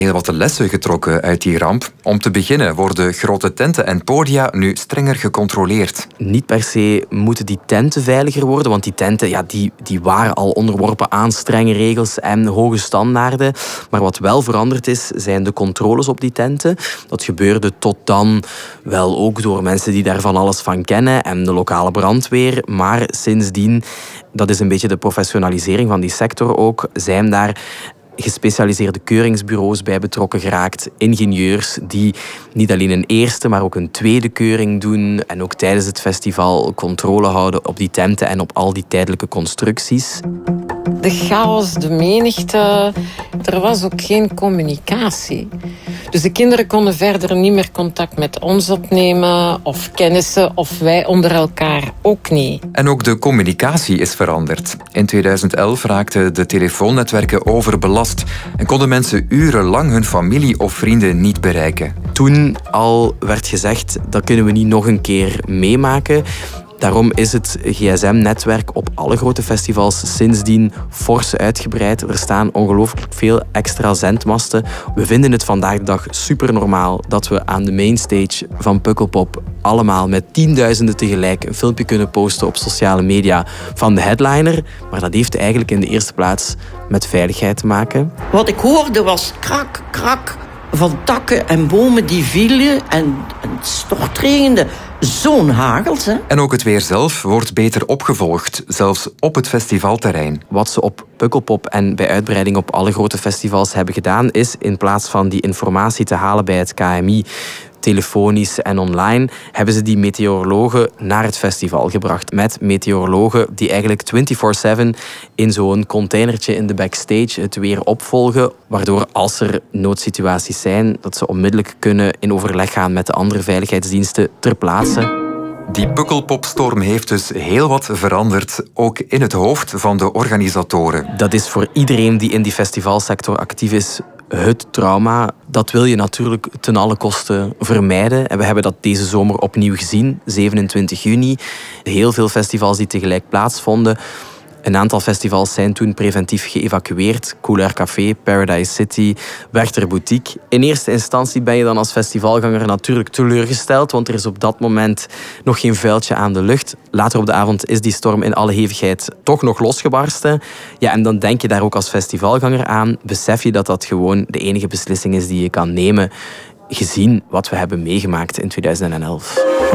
Heel wat lessen getrokken uit die ramp. Om te beginnen worden grote tenten en podia nu strenger gecontroleerd. Niet per se moeten die tenten veiliger worden, want die tenten die waren al onderworpen aan strenge regels en hoge standaarden. Maar wat wel veranderd is, zijn de controles op die tenten. Dat gebeurde tot dan wel ook door mensen die daar van alles van kennen en de lokale brandweer. Maar sindsdien, dat is een beetje de professionalisering van die sector ook, zijn daar gespecialiseerde keuringsbureaus bij betrokken geraakt. Ingenieurs die niet alleen een eerste, maar ook een tweede keuring doen. En ook tijdens het festival controle houden op die tenten en op al die tijdelijke constructies. De chaos, de menigte, er was ook geen communicatie. Dus de kinderen konden verder niet meer contact met ons opnemen of kennissen, of wij onder elkaar ook niet. En ook de communicatie is veranderd. In 2011 raakten de telefoonnetwerken overbelast en konden mensen urenlang hun familie of vrienden niet bereiken. Toen al werd gezegd, dat kunnen we niet nog een keer meemaken. Daarom is het gsm-netwerk op alle grote festivals sindsdien fors uitgebreid. Er staan ongelooflijk veel extra zendmasten. We vinden het vandaag de dag super normaal dat we aan de mainstage van Pukkelpop allemaal met tienduizenden tegelijk een filmpje kunnen posten op sociale media van de headliner. Maar dat heeft eigenlijk in de eerste plaats met veiligheid te maken. Wat ik hoorde was krak, krak van takken en bomen die vielen en het stortregende. Zo'n hagels, hè? En ook het weer zelf wordt beter opgevolgd, zelfs op het festivalterrein. Wat ze op Pukkelpop en bij uitbreiding op alle grote festivals hebben gedaan, is in plaats van die informatie te halen bij het KMI, telefonisch en online, hebben ze die meteorologen naar het festival gebracht. Met meteorologen die eigenlijk 24/7 in zo'n containertje in de backstage het weer opvolgen, waardoor als er noodsituaties zijn, dat ze onmiddellijk kunnen in overleg gaan met de andere veiligheidsdiensten ter plaatse. Die Pukkelpopstorm heeft dus heel wat veranderd, ook in het hoofd van de organisatoren. Dat is voor iedereen die in die festivalsector actief is het trauma. Dat wil je natuurlijk ten alle kosten vermijden. En we hebben dat deze zomer opnieuw gezien, 27 juni. Heel veel festivals die tegelijk plaatsvonden. Een aantal festivals zijn toen preventief geëvacueerd. Couleur Café, Paradise City, Werchter Boutique. In eerste instantie ben je dan als festivalganger natuurlijk teleurgesteld, want er is op dat moment nog geen vuiltje aan de lucht. Later op de avond is die storm in alle hevigheid toch nog losgebarsten. Ja, en dan denk je daar ook als festivalganger aan. Besef je dat dat gewoon de enige beslissing is die je kan nemen, gezien wat we hebben meegemaakt in 2011.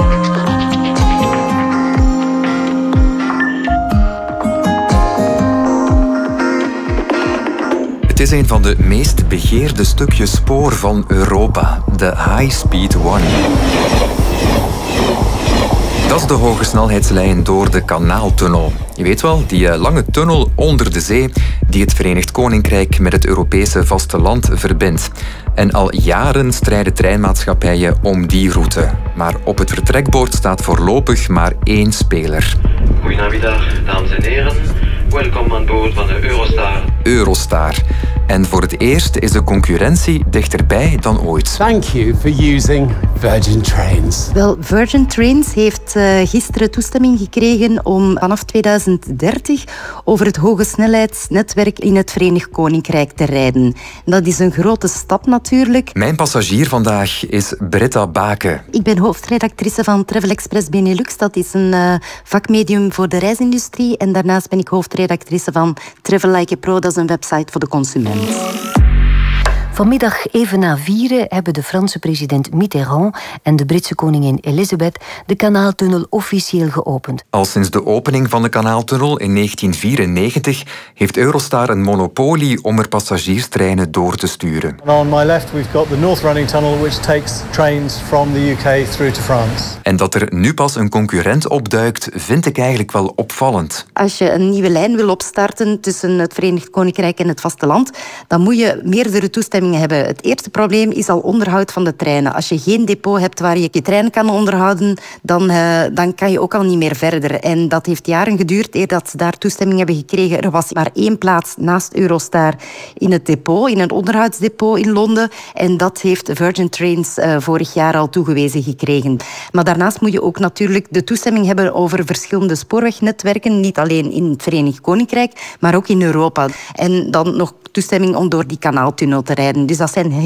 Het is een van de meest begeerde stukjes spoor van Europa, de High Speed One. Dat is de hogesnelheidslijn door de Kanaaltunnel. Je weet wel, die lange tunnel onder de zee die het Verenigd Koninkrijk met het Europese vasteland verbindt. En al jaren strijden treinmaatschappijen om die route. Maar op het vertrekbord staat voorlopig maar één speler. Goedemiddag, dames en heren. Welkom aan boord van de Eurostar. Eurostar. En voor het eerst is de concurrentie dichterbij dan ooit. Thank you for using Virgin Trains. Wel, Virgin Trains heeft gisteren toestemming gekregen om vanaf 2030 over het hogesnelheidsnetwerk in het Verenigd Koninkrijk te rijden. Dat is een grote stap natuurlijk. Mijn passagier vandaag is Britta Bake. Ik ben hoofdredactrice van Travel Express Benelux. Dat is een vakmedium voor de reisindustrie. En daarnaast ben ik hoofdredactrice van Travel Like a Pro. Dat is een website voor de consument. Vanmiddag even na 4 hebben de Franse president Mitterrand en de Britse koningin Elizabeth de Kanaaltunnel officieel geopend. Al sinds de opening van de Kanaaltunnel in 1994 heeft Eurostar een monopolie om er passagierstreinen door te sturen. On my left we've got the North Running Tunnel which takes trains from the UK through to France. En dat er nu pas een concurrent opduikt, vind ik eigenlijk wel opvallend. Als je een nieuwe lijn wil opstarten tussen het Verenigd Koninkrijk en het vasteland, dan moet je meerdere toestemmingen hebben. Het eerste probleem is al onderhoud van de treinen. Als je geen depot hebt waar je je trein kan onderhouden, dan kan je ook al niet meer verder. En dat heeft jaren geduurd eer dat ze daar toestemming hebben gekregen. Er was maar 1 plaats naast Eurostar in het depot, in een onderhoudsdepot in Londen. En dat heeft Virgin Trains vorig jaar al toegewezen gekregen. Maar daarnaast moet je ook natuurlijk de toestemming hebben over verschillende spoorwegnetwerken. Niet alleen in het Verenigd Koninkrijk, maar ook in Europa. En dan nog toestemming om door die kanaaltunnel te rijden. Dus dat zijn